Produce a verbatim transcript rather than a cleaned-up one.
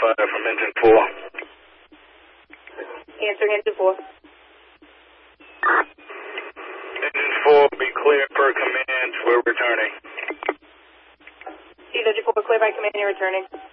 fire from engine four. Answering engine four. Engine four, be clear per command. We're returning. Engine four, clear by command, you're returning.